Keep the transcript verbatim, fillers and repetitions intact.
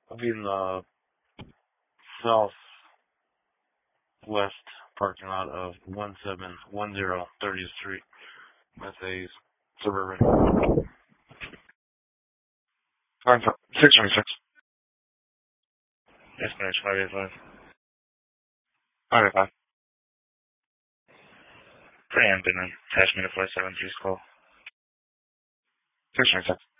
I'll be in the southwest parking lot of one seven one zero thirtieth Street. That's a Suburban. six twenty-six. Estimate five eighty-five. five eighty-five. Preamp and then attachment to four seven three's call. six twenty-six.